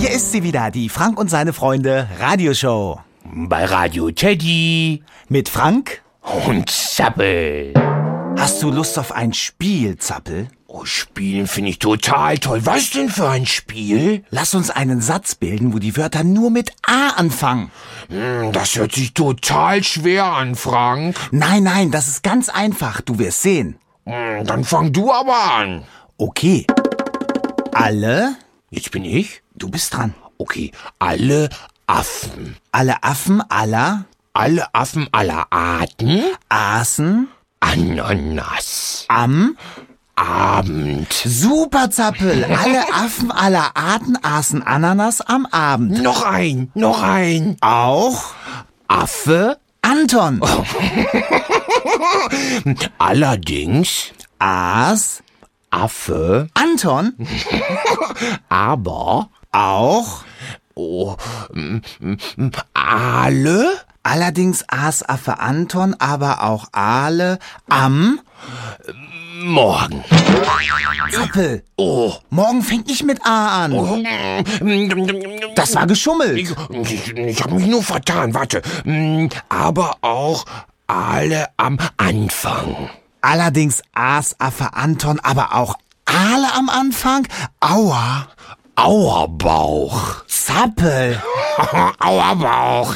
Hier ist sie wieder, die Frank und seine Freunde Radioshow. Bei Radio Teddy Mit Frank und Zappel. Hast du Lust auf ein Spiel, Zappel? Oh, Spielen finde ich total toll. Was denn für ein Spiel? Lass uns einen Satz bilden, wo die Wörter nur mit A anfangen. Das hört sich total schwer an, Frank. Nein, das ist ganz einfach, du wirst sehen. Dann fang du aber an. Okay. Alle, Jetzt bin ich? du bist dran. Okay, alle Affen. Alle Affen aller Alle Affen aller Arten. aßen Ananas. am... Abend. Super, Zappel. Alle Affen aller Arten aßen Ananas am Abend. Noch ein. Auch Affe. Anton Allerdings. aß Affe. Anton Aber. auch. Alle. Allerdings aß Affe Anton aber auch Aale am... Morgen. Zappel. Oh. Morgen fängt nicht mit A an. Das war geschummelt. Ich habe mich nur vertan, warte. Aber auch alle am Anfang. Allerdings aß Affe Anton aber auch Aale am Anfang. Aua. Auerbauch. Zappel. Auerbauch.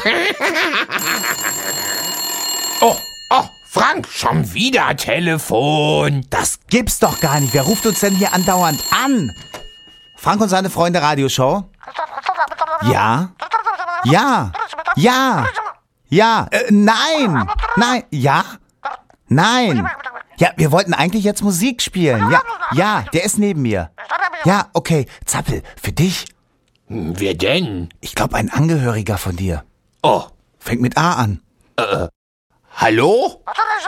Oh, Frank, schon wieder Telefon. Das gibt's doch gar nicht. Wer ruft uns denn hier andauernd an? Frank und seine Freunde Radioshow? Ja? Nein. Ja? Nein. Ja, wir wollten eigentlich jetzt Musik spielen. Ja, der ist neben mir. Ja, okay. Zappel, für dich. Wer denn? Ich glaube, ein Angehöriger von dir. Oh, Fängt mit A an. hallo?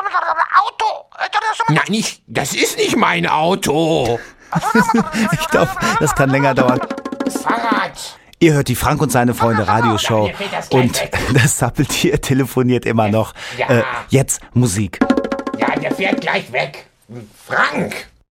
Nein, das ist nicht mein Auto. Ich glaube, das kann länger dauern. Fahrrad. Ihr hört die Frank und seine Freunde Radioshow. Ja, mir fällt das gleich Und weg. das Zappeltier telefoniert immer noch. Ja. Jetzt Musik. Ja, der fährt gleich weg. Frank.